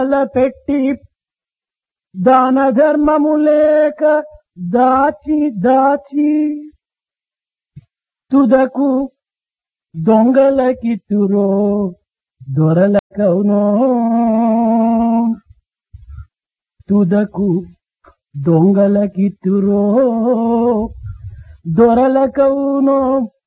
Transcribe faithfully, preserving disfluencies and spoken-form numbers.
పెట్టి దాన ధర్మము లేక దాచి దాచి తుదకు దొంగలకిత్తురో దొరలకవునో తుదకు దొంగలకిత్తురో దొరలకవునో